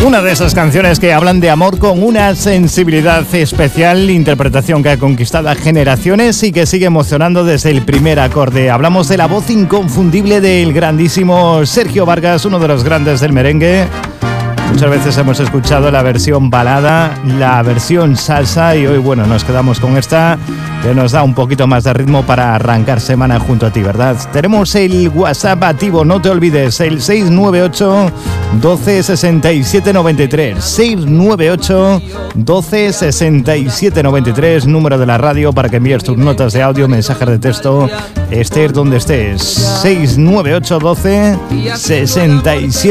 Una de esas canciones que hablan de amor con una sensibilidad especial, interpretación que ha conquistado a generaciones y que sigue emocionando desde el primer acorde. Hablamos de la voz inconfundible del grandísimo Sergio Vargas, uno de los grandes del merengue. Muchas veces hemos escuchado la versión balada, la versión salsa y hoy, bueno, nos quedamos con esta que nos da un poquito más de ritmo para arrancar semana junto a ti, ¿verdad? Tenemos el WhatsApp activo, no te olvides, el 698 12 67 93, 698 12 67 93, número de la radio para que envíes tus notas de audio, mensajes de texto, estés donde estés, 698 12 67